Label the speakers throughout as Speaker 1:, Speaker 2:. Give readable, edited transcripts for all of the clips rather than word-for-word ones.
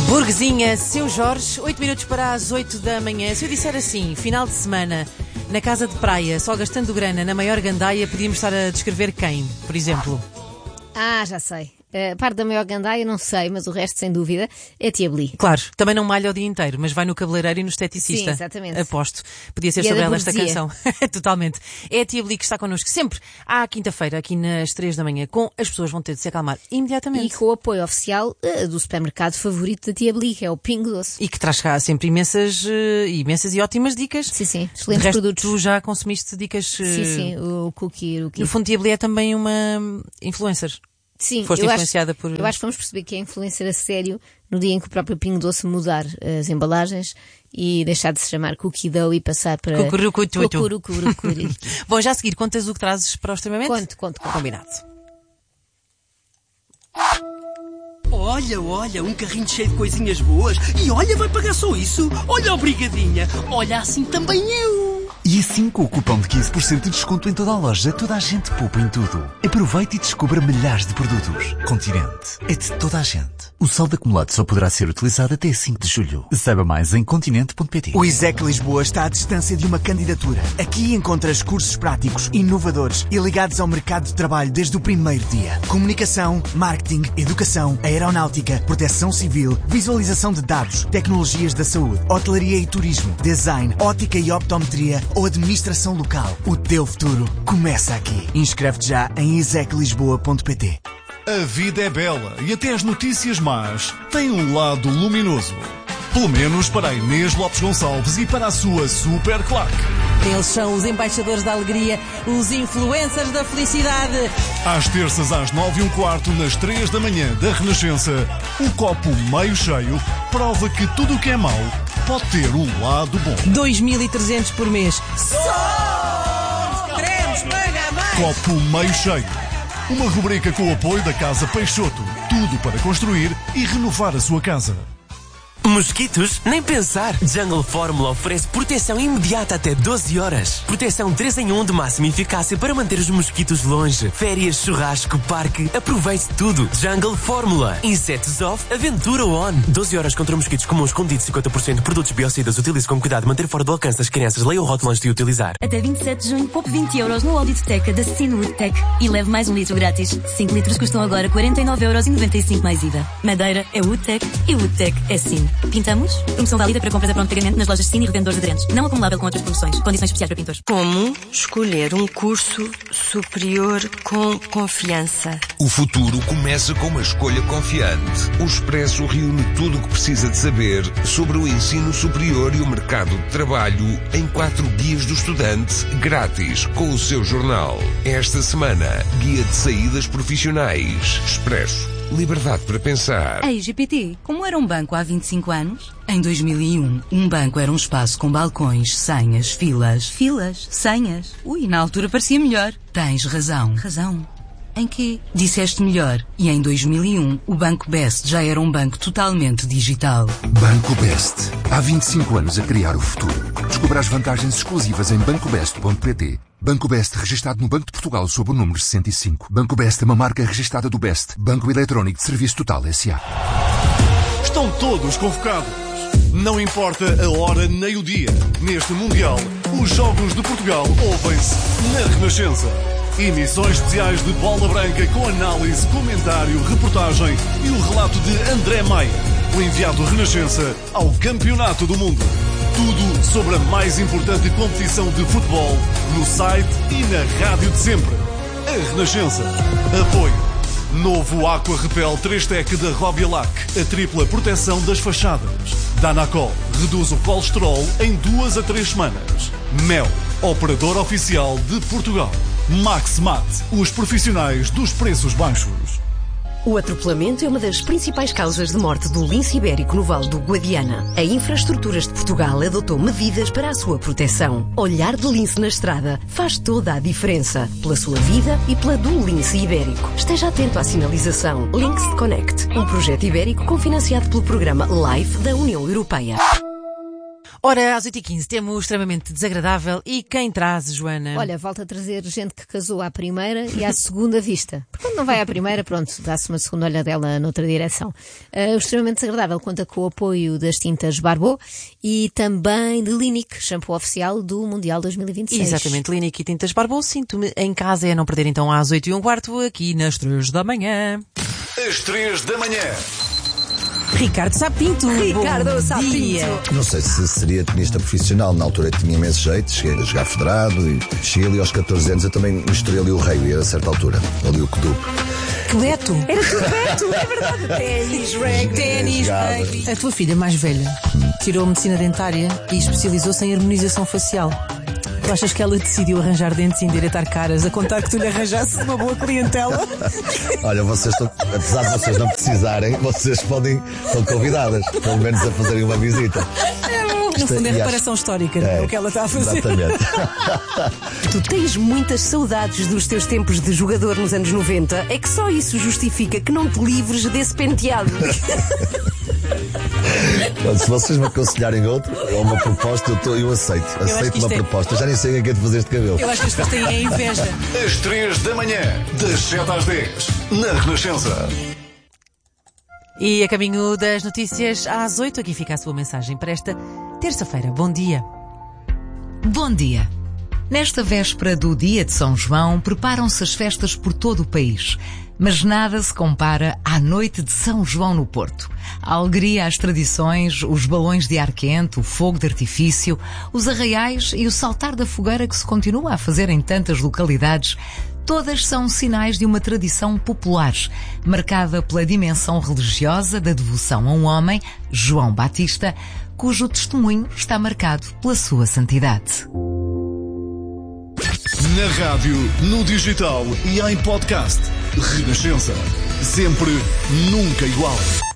Speaker 1: Burguesinha, seu Jorge, 8 minutos para as 8 da manhã. Se eu disser assim, final de semana, na casa de praia, só gastando grana, na maior gandaia, podíamos estar a descrever quem, por exemplo?
Speaker 2: Já sei. A parte da maior gandaia não sei, mas o resto, sem dúvida, é Tia Beli.
Speaker 1: Claro, também não malha o dia inteiro, mas vai no cabeleireiro e no esteticista.
Speaker 2: Sim, exatamente.
Speaker 1: Aposto. Podia ser
Speaker 2: E
Speaker 1: sobre
Speaker 2: é da
Speaker 1: ela esta
Speaker 2: burguesia.
Speaker 1: canção. Totalmente. É a Tia Beli que está connosco sempre à quinta-feira, aqui nas 3 da manhã, com as pessoas vão ter de se acalmar imediatamente.
Speaker 2: E com o apoio oficial do supermercado favorito da Tia Beli, que é o Pingo Doce.
Speaker 1: E que traz cá sempre imensas e ótimas dicas.
Speaker 2: Sim, sim.
Speaker 1: De
Speaker 2: Excelentes
Speaker 1: resto,
Speaker 2: produtos.
Speaker 1: tu já consumiste dicas...
Speaker 2: Sim, o cookie.
Speaker 1: No fundo, Tia Beli é também uma influencer.
Speaker 2: Sim,
Speaker 1: Foste influenciada por...
Speaker 2: Eu acho que vamos perceber que é influencer a sério no dia em que o próprio Pingo Doce mudar as embalagens e deixar de se chamar Cookie Dough e passar para...
Speaker 1: Cucurucututu.
Speaker 2: Cucurucurucuri.
Speaker 1: Bom, já a seguir, contas o que trazes para o extremamente?
Speaker 2: Conto.
Speaker 1: Combinado.
Speaker 3: Olha, um carrinho cheio de coisinhas boas. E olha, vai pagar só isso. Olha, obrigadinha. Olha, assim também eu.
Speaker 4: E assim, com o cupom de 15% de desconto em toda a loja, toda a gente poupa em tudo. Aproveite e descubra milhares de produtos. Continente. É de toda a gente. O saldo acumulado só poderá ser utilizado até 5 de julho. Saiba mais em continente.pt.
Speaker 5: O ISEC Lisboa está à distância de uma candidatura. Aqui encontras cursos práticos, inovadores e ligados ao mercado de trabalho desde o primeiro dia. Comunicação, marketing, educação, aeronáutica, proteção civil, visualização de dados, tecnologias da saúde, hotelaria e turismo, design, ótica e optometria ou administração local. O teu futuro começa aqui. Inscreve-te já em iseclisboa.pt.
Speaker 6: A vida é bela e até as notícias más têm um lado luminoso. Pelo menos para a Inês Lopes Gonçalves e para a sua super claque.
Speaker 1: Eles são os embaixadores da alegria, os influencers da felicidade.
Speaker 6: Às terças às 9h15, nas 3 da manhã da Renascença, o copo meio cheio prova que tudo o que é mau pode ter um lado bom.
Speaker 1: 2.300 por mês. Só queremos pagar mais.
Speaker 6: Copo meio cheio. Uma rubrica com o apoio da Casa Peixoto. Tudo para construir e renovar a sua casa.
Speaker 7: Mosquitos? Nem pensar! Jungle Fórmula oferece proteção imediata até 12 horas. Proteção 3 em 1 de máxima eficácia para manter os mosquitos longe. Férias, churrasco, parque, aproveite tudo. Jungle Fórmula. Insetos off, aventura on. 12 horas contra mosquitos comuns escondidos, 50%. Produtos biocidas. Utilize com cuidado, manter fora do alcance das crianças. Leia o rótulo antes de utilizar.
Speaker 8: Até 27 de junho, poupe 20 euros no Audioteca da Cinewood Tech e leve mais 1 litro grátis. 5 litros custam agora 49,95€ mais IVA. Madeira é Woodtech e Woodtech é Cine. Pintamos? Promoção válida para compras a pronto pagamento nas lojas Cine e revendedores aderentes. Não acumulável com outras promoções. Condições especiais para pintores.
Speaker 9: Como escolher um curso superior com confiança?
Speaker 10: O futuro começa com uma escolha confiante. O Expresso reúne tudo o que precisa de saber sobre o ensino superior e o mercado de trabalho em 4 guias do estudante, grátis, com o seu jornal. Esta semana, guia de saídas profissionais. Expresso. Liberdade para pensar.
Speaker 11: A IGPT, como era um banco há 25 anos? Em 2001, um banco era um espaço com balcões, senhas, filas, senhas. Ui, na altura parecia melhor. Tens razão. Razão? Em quê? Disseste melhor. E em 2001, o Banco Best já era um banco totalmente digital.
Speaker 12: Banco Best. Há 25 anos a criar o futuro. Descubra as vantagens exclusivas em bancobest.pt. Banco Best, registado no Banco de Portugal sob o número 65. Banco Best é uma marca registada do Best. Banco Eletrónico de Serviço Total S.A.
Speaker 6: Estão todos convocados. Não importa a hora nem o dia. Neste Mundial, os Jogos de Portugal ouvem-se na Renascença. Emissões especiais de Bola Branca com análise, comentário, reportagem e o relato de André Maia, o enviado Renascença ao Campeonato do Mundo. Tudo sobre a mais importante competição de futebol no site e na rádio de sempre. A Renascença. Apoio. Novo Aqua Repel 3-Tec da Robialac. A tripla proteção das fachadas. Danacol. Reduz o colesterol em 2 a 3 semanas. Mel. Operador oficial de Portugal. Maximat. Os profissionais dos preços baixos.
Speaker 13: O atropelamento é uma das principais causas de morte do lince ibérico no Vale do Guadiana. A Infraestruturas de Portugal adotou medidas para a sua proteção. Olhar de lince na estrada faz toda a diferença. Pela sua vida e pela do lince ibérico. Esteja atento à sinalização. Links Connect, um projeto ibérico cofinanciado pelo programa LIFE da União Europeia.
Speaker 1: Ora, às 8h15 temos extremamente desagradável e quem traz, Joana?
Speaker 2: Olha, volta a trazer gente que casou à primeira e à segunda vista. Porque quando não vai à primeira, pronto, dá-se uma segunda olhadela noutra direção. O extremamente desagradável conta com o apoio das tintas Barbot e também de Linic, shampoo oficial do Mundial 2026.
Speaker 1: Exatamente, Linic e tintas Barbot. Sinto-me em casa e a não perder então às 8h15 aqui nas 3 da manhã.
Speaker 6: Às 3 da manhã.
Speaker 1: Ricardo Sapinto.
Speaker 13: Ricardo Sapinto.
Speaker 14: Não sei se seria tenista profissional. Na altura tinha imenso jeito. Cheguei a jogar federado e cheguei ali aos 14 anos. Eu também misturei ali o rei a certa altura. Ali o Kudup.
Speaker 1: Que Beto?
Speaker 2: Era tu, Beto, é verdade.
Speaker 1: Ténis, rugby. A tua filha mais velha tirou medicina dentária e especializou-se em harmonização facial. Tu achas que ela decidiu arranjar dentes e endireitar caras a contar que tu lhe arranjasses uma boa clientela?
Speaker 14: Olha, vocês estão, apesar de vocês não precisarem, vocês estão convidadas, pelo menos a fazerem uma visita.
Speaker 1: No fundo é reparação histórica, não é o que ela está a fazer.
Speaker 14: Exatamente.
Speaker 13: Tu tens muitas saudades dos teus tempos de jogador nos anos 90. É que só isso justifica que não te livres desse penteado.
Speaker 14: Se vocês me aconselharem outro, ou uma proposta, eu aceito. Aceito uma proposta. Já nem sei o que é de fazer este cabelo.
Speaker 1: Eu acho que as pessoas têm a inveja.
Speaker 6: Às 3 da manhã, das 7 às 10, na Renascença.
Speaker 1: E a caminho das notícias às 8, aqui fica a sua mensagem para esta terça-feira. Bom dia.
Speaker 15: Bom dia. Nesta véspera do Dia de São João, preparam-se as festas por todo o país. Mas nada se compara à noite de São João no Porto. A alegria, as tradições, os balões de ar quente, o fogo de artifício, os arraiais e o saltar da fogueira que se continua a fazer em tantas localidades, todas são sinais de uma tradição popular, marcada pela dimensão religiosa da devoção a um homem, João Batista, cujo testemunho está marcado pela sua santidade.
Speaker 6: Na rádio, no digital e em podcast. Renascença. Sempre, nunca igual.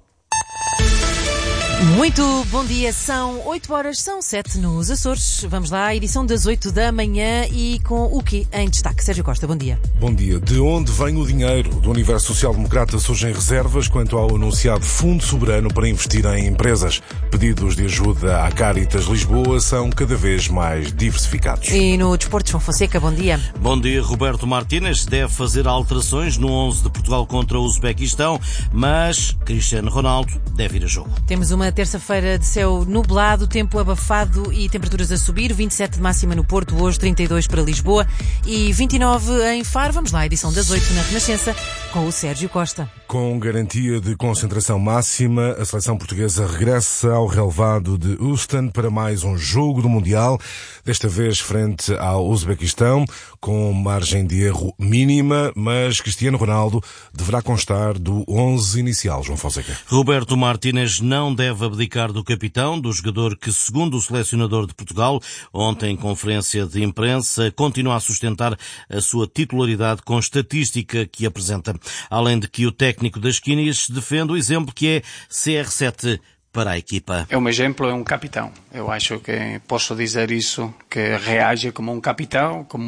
Speaker 1: Muito bom dia, são 8 horas, são 7 nos Açores. Vamos lá, a edição das 8 da manhã e com o quê em destaque? Sérgio Costa, bom dia.
Speaker 16: Bom dia. De onde vem o dinheiro? Do Universo Social Democrata surgem reservas quanto ao anunciado Fundo Soberano para investir em empresas. Pedidos de ajuda à Caritas Lisboa são cada vez mais diversificados.
Speaker 1: E no Desporto, João Fonseca, bom dia.
Speaker 17: Bom dia. Roberto Martínez deve fazer alterações no 11 de Portugal contra o Uzbequistão, mas Cristiano Ronaldo deve ir a jogo.
Speaker 1: Temos uma terça-feira de céu nublado, tempo abafado e temperaturas a subir. 27 de máxima no Porto, hoje 32 para Lisboa e 29 em Faro. Vamos lá, a edição das 8 na Renascença com o Sérgio Costa.
Speaker 16: Com garantia de concentração máxima, a seleção portuguesa regressa ao relevado de Houston para mais um jogo do Mundial, desta vez frente ao Uzbequistão, com margem de erro mínima, mas Cristiano Ronaldo deverá constar do 11 inicial. João Fonseca.
Speaker 17: Roberto Martínez não deve abdicar do capitão, do jogador que, segundo o selecionador de Portugal, ontem em conferência de imprensa, continua a sustentar a sua titularidade com estatística que apresenta. Além de que o técnico das Quínias defende o exemplo que é CR7 para a equipa.
Speaker 18: É um exemplo, é um capitão. Eu acho que posso dizer isso, que reage como um capitão, com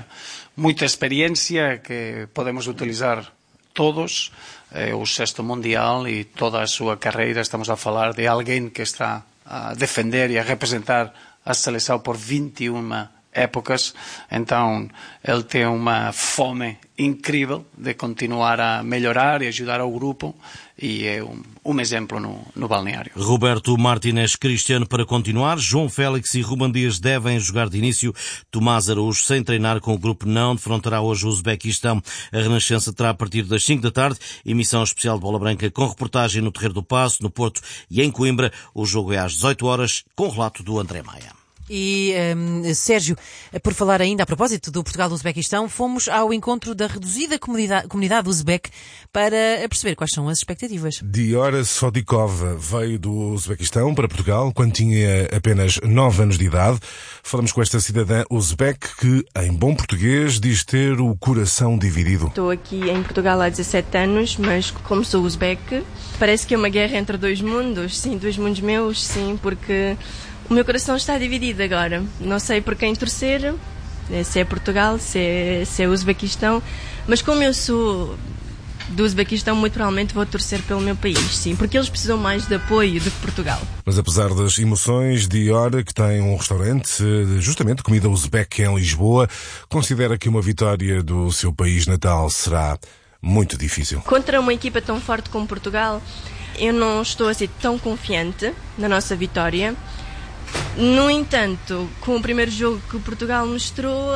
Speaker 18: muita experiência que podemos utilizar todos. É o 6º Mundial e toda a sua carreira estamos a falar de alguém que está a defender e a representar a seleção por 21 épocas. Então ele tem uma fome incrível de continuar a melhorar e ajudar ao grupo e é um exemplo no balneário.
Speaker 17: Roberto Martínez, Cristiano para continuar, João Félix e Ruben Dias devem jogar de início. Tomás Araújo, sem treinar com o grupo, não defrontará hoje o Uzbequistão. A Renascença terá a partir das 5 da tarde emissão especial de Bola Branca com reportagem no Terreiro do Paço, no Porto e em Coimbra. O jogo é às 18 horas com relato do André Maia.
Speaker 1: E, Sérgio, por falar ainda a propósito do Portugal-Uzbequistão, fomos ao encontro da reduzida comunidade uzbek para perceber quais são as expectativas.
Speaker 16: Diora Sodikova veio do Uzbequistão para Portugal quando tinha apenas 9 anos de idade. Falamos com esta cidadã uzbek que, em bom português, diz ter o coração dividido.
Speaker 19: Estou aqui em Portugal há 17 anos, mas como sou uzbek, parece que é uma guerra entre dois mundos. Sim, dois mundos meus, sim, porque o meu coração está dividido agora. Não sei por quem torcer, se é Portugal, se é Uzbequistão, mas como eu sou do Uzbequistão, muito provavelmente vou torcer pelo meu país, sim, porque eles precisam mais de apoio do que Portugal.
Speaker 16: Mas apesar das emoções, Dior, que tem um restaurante, justamente comida uzbeque em Lisboa, considera que uma vitória do seu país natal será muito difícil.
Speaker 19: Contra uma equipa tão forte como Portugal, eu não estou assim tão confiante na nossa vitória. No entanto, com o primeiro jogo que Portugal mostrou,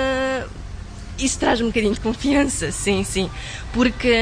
Speaker 19: isso traz um bocadinho de confiança, sim. Porque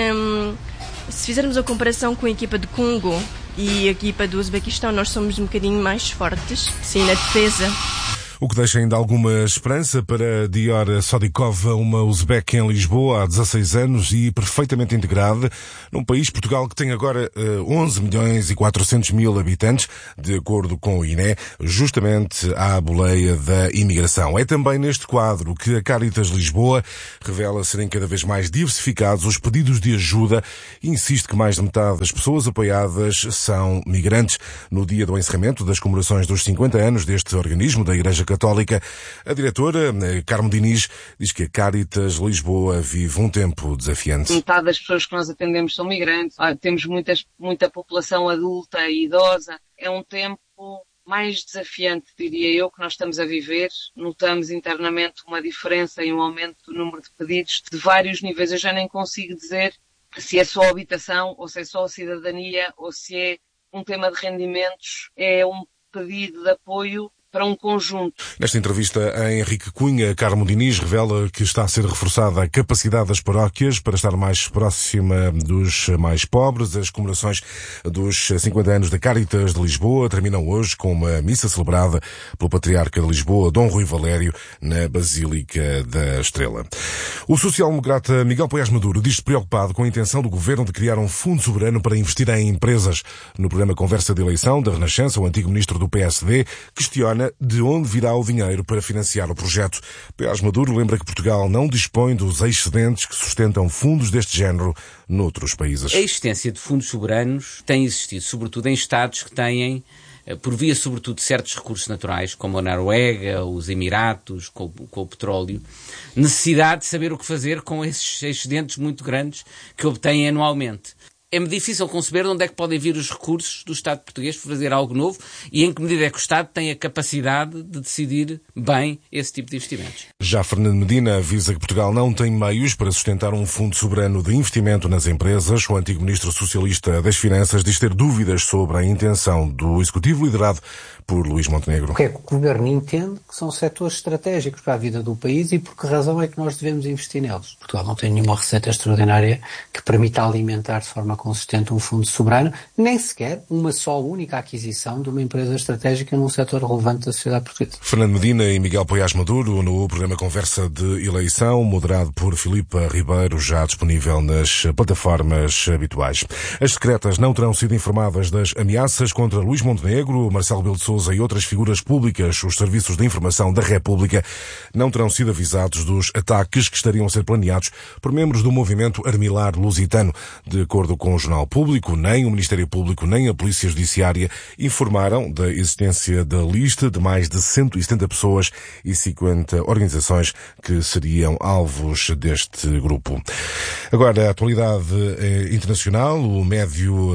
Speaker 19: se fizermos a comparação com a equipa de Congo e a equipa do Uzbequistão, nós somos um bocadinho mais fortes, sim, na defesa.
Speaker 16: O que deixa ainda alguma esperança para Dior Sodikova, uma uzbeque em Lisboa há 16 anos e perfeitamente integrada num país, Portugal, que tem agora 11 milhões e 400 mil habitantes, de acordo com o INE, justamente à boleia da imigração. É também neste quadro que a Caritas Lisboa revela serem cada vez mais diversificados os pedidos de ajuda e insiste que mais de metade das pessoas apoiadas são migrantes. No dia do encerramento das comemorações dos 50 anos deste organismo da Igreja Católica, a diretora Carmo Diniz diz que a Caritas Lisboa vive um tempo desafiante.
Speaker 20: Metade das pessoas que nós atendemos são migrantes, temos muita população adulta e idosa. É um tempo mais desafiante, diria eu, que nós estamos a viver. Notamos internamente uma diferença e um aumento do número de pedidos de vários níveis. Eu já nem consigo dizer se é só habitação, ou se é só a cidadania, ou se é um tema de rendimentos. É um pedido de apoio para um conjunto.
Speaker 16: Nesta entrevista a Henrique Cunha, Carmo Diniz revela que está a ser reforçada a capacidade das paróquias para estar mais próxima dos mais pobres. As comemorações dos 50 anos da Caritas de Lisboa terminam hoje com uma missa celebrada pelo Patriarca de Lisboa, Dom Rui Valério, na Basílica da Estrela. O social-democrata Miguel Poiás Maduro diz-se preocupado com a intenção do governo de criar um fundo soberano para investir em empresas. No programa Conversa de Eleição da Renascença, o antigo ministro do PSD questiona de onde virá o dinheiro para financiar o projeto. Poiás Maduro lembra que Portugal não dispõe dos excedentes que sustentam fundos deste género noutros países.
Speaker 21: A existência de fundos soberanos tem existido, sobretudo em Estados que têm, por via sobretudo de certos recursos naturais, como a Noruega, os Emiratos, com o petróleo, necessidade de saber o que fazer com esses excedentes muito grandes que obtêm anualmente. É-me difícil conceber de onde é que podem vir os recursos do Estado português para fazer algo novo e em que medida é que o Estado tem a capacidade de decidir bem esse tipo de investimentos.
Speaker 16: Já Fernando Medina avisa que Portugal não tem meios para sustentar um fundo soberano de investimento nas empresas. O antigo ministro socialista das Finanças diz ter dúvidas sobre a intenção do Executivo liderado por Luís Montenegro.
Speaker 22: O que é que o Governo entende que são setores estratégicos para a vida do país e por que razão é que nós devemos investir neles? Portugal não tem nenhuma receita extraordinária que permita alimentar de forma consistente um fundo soberano, nem sequer uma só única aquisição de uma empresa estratégica num setor relevante da sociedade portuguesa.
Speaker 16: Fernando Medina e Miguel Poiás Maduro no programa Conversa de Eleição, moderado por Filipe Ribeiro, já disponível nas plataformas habituais. As secretas não terão sido informadas das ameaças contra Luís Montenegro, Marcelo Rebelo de Sousa e outras figuras públicas. Os serviços de informação da República não terão sido avisados dos ataques que estariam a ser planeados por membros do movimento Armilar Lusitano. De acordo com o Jornal Público, nem o Ministério Público nem a Polícia Judiciária informaram da existência da lista de mais de 170 pessoas e 50 organizações que seriam alvos deste grupo. Agora, a atualidade internacional, o Médio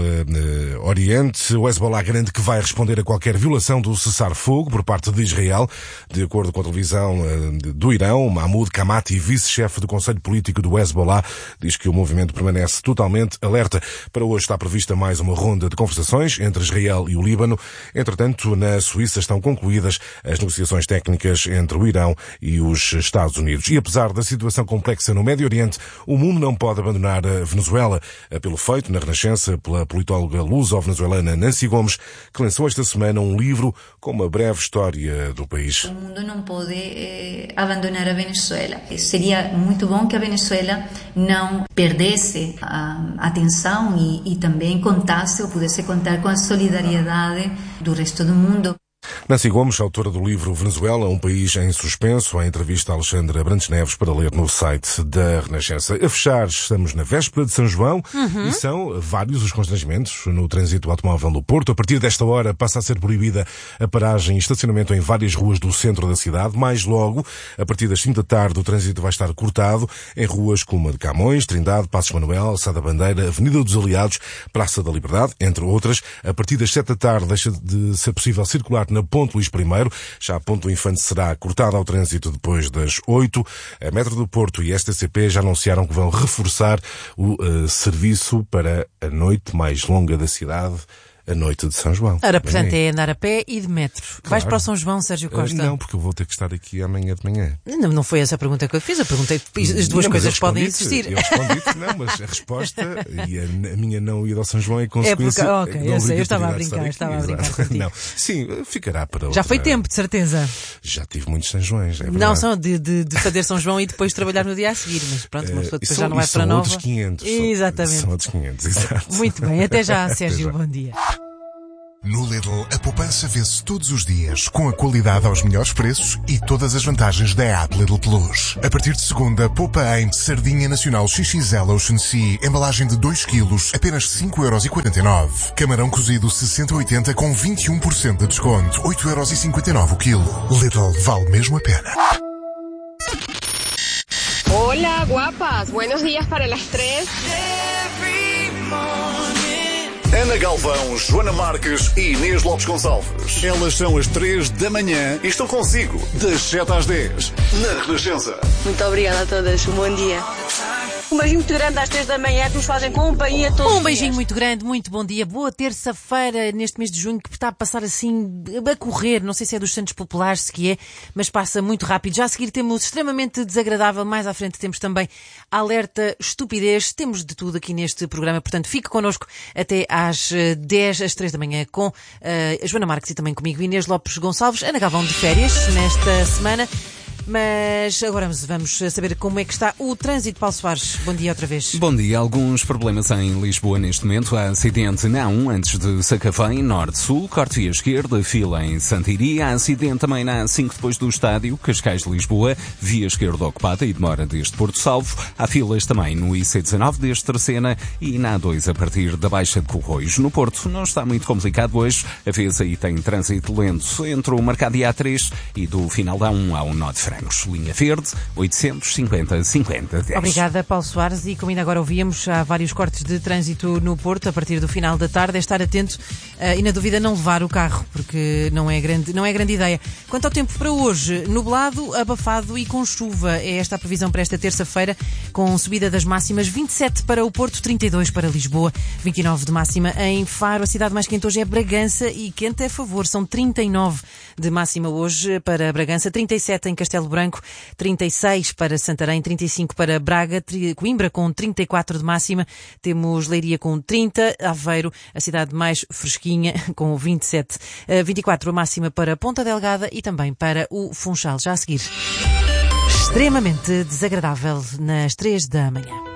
Speaker 16: Oriente. O Hezbollah garante que vai responder a qualquer violação do cessar-fogo por parte de Israel. De acordo com a televisão do Irão, Mahmoud Kamati, vice-chefe do Conselho Político do Hezbollah, diz que o movimento permanece totalmente alerta. Para hoje está prevista mais uma ronda de conversações entre Israel e o Líbano. Entretanto, na Suíça estão concluídas as negociações técnicas entre o Irão e os Estados Unidos. E apesar da situação complexa no Médio Oriente, o mundo não pode abandonar a Venezuela. Apelo feito na Renascença pela politóloga luso-venezuelana Nancy Gomes, que lançou esta semana um livro com uma breve história do país.
Speaker 23: O mundo não pode abandonar a Venezuela. Seria muito bom que a Venezuela não perdesse a atenção e também contasse ou pudesse contar com a solidariedade do resto do mundo.
Speaker 16: Nancy Gomes, autora do livro Venezuela, um país em suspenso, em entrevista a Alexandra Brantes Neves para ler no site da Renascença. A fechar, estamos na véspera de São João e são vários os constrangimentos no trânsito automóvel no Porto. A partir desta hora passa a ser proibida a paragem e estacionamento em várias ruas do centro da cidade. Mais logo, a partir das 5 da tarde, o trânsito vai estar cortado em ruas como a de Camões, Trindade, Passos Manuel, Alçada Bandeira, Avenida dos Aliados, Praça da Liberdade, entre outras. A partir das 7 da tarde deixa de ser possível circular na Ponte Luís I. Já a Ponte do Infante será cortada ao trânsito depois das 8. A Metro do Porto e a STCP já anunciaram que vão reforçar o serviço para a noite mais longa da cidade, a noite de São João.
Speaker 1: Ora, portanto, é andar a pé e de metro. Claro. Vais para o São João, Sérgio Costa?
Speaker 16: Não, porque eu vou ter que estar aqui amanhã de manhã.
Speaker 1: Não foi essa a pergunta que eu fiz. Eu perguntei, as duas coisas podem existir.
Speaker 16: Eu respondi-te, não, mas a resposta e a minha não ida ao São João é consequência.
Speaker 1: Ok, eu sei, eu estava a brincar contigo.
Speaker 16: Não, sim, ficará para outra.
Speaker 1: Já foi tempo, de certeza.
Speaker 16: Já tive muitos São Joões, é verdade.
Speaker 1: Não, são de fazer São João e depois trabalhar no dia a seguir, mas pronto, uma pessoa depois já não vai para nova.
Speaker 16: São outros 500.
Speaker 1: Exatamente.
Speaker 16: São outros 500, exato.
Speaker 1: Muito bem, até já, Sérgio, bom dia.
Speaker 3: No Lidl, a poupança vê-se todos os dias, com a qualidade aos melhores preços e todas as vantagens da app Lidl Plus. A partir de segunda, poupa em sardinha nacional XXL Ocean Sea, embalagem de 2 kg, apenas 5,49€. Camarão cozido 60-80 com 21% de desconto, 8,59€ o quilo. Lidl, vale mesmo a pena.
Speaker 4: Hola, guapas. Buenos días para las 3.
Speaker 6: Ana Galvão, Joana Marques e Inês Lopes Gonçalves. Elas são as 3 da manhã e estão consigo das 7 às 10 na Renascença.
Speaker 4: Muito obrigada a todas. Um bom dia. Um beijinho muito grande às 3 da manhã que nos fazem companhia todos.
Speaker 1: Um beijinho muito grande, muito bom dia. Boa terça-feira neste mês de junho que está a passar assim a correr. Não sei se é dos Santos Populares, se que é, mas passa muito rápido. Já a seguir temos extremamente desagradável. Mais à frente temos também alerta estupidez. Temos de tudo aqui neste programa. Portanto, fique connosco até às 10, às 3 da manhã com a Joana Marques e também comigo Inês Lopes Gonçalves. Ana Galvão de férias nesta semana. Mas agora vamos saber como é que está o trânsito. Paulo Soares, bom dia outra vez.
Speaker 5: Bom dia. Alguns problemas em Lisboa neste momento. Há acidente na A1 antes de Sacavém, norte-sul, corte via esquerda, fila em Santiria. Há acidente também na A5 depois do estádio, Cascais de Lisboa, via esquerda ocupada e demora desde Porto Salvo. Há filas também no IC19 desde Terceira e na A2 a partir da Baixa de Corroios. No Porto não está muito complicado hoje. A vez aí tem trânsito lento entre o Mercado e A3 e do final da A1 ao nó de França. Linha verde, 850-50-10.
Speaker 1: Obrigada, Paulo Soares. E como ainda agora ouvíamos, há vários cortes de trânsito no Porto a partir do final da tarde. É estar atento e, na dúvida, não levar o carro, porque não é grande ideia. Quanto ao tempo para hoje, nublado, abafado e com chuva. É esta a previsão para esta terça-feira, com subida das máximas. 27 para o Porto, 32 para Lisboa, 29 de máxima em Faro. A cidade mais quente hoje é Bragança e quente é a favor. São 39 de máxima hoje para Bragança, 37 em Castelo Branco, 36 para Santarém, 35 para Braga, Coimbra com 34 de máxima, temos Leiria com 30, Aveiro, a cidade mais fresquinha, com 27, 24 a máxima para Ponta Delgada e também para o Funchal. Já a seguir, extremamente desagradável nas 3 da manhã.